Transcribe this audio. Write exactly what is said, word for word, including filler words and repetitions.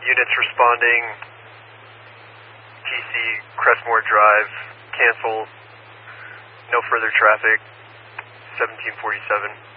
units responding, T C Crestmore Drive, cancel, no further traffic, seventeen forty-seven.